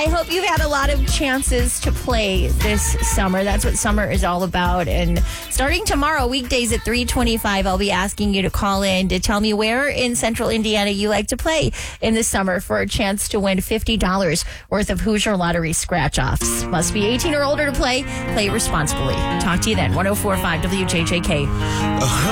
I hope you've had a lot of chances to play this summer. That's what summer is all about. And starting tomorrow, weekdays at 3:25, I'll be asking you to call in to tell me where in central Indiana you like to play in the summer for a chance to win $50 worth of Hoosier Lottery scratch-offs. Must be 18 or older to play. Play responsibly. Talk to you then. 104.5 WJJK.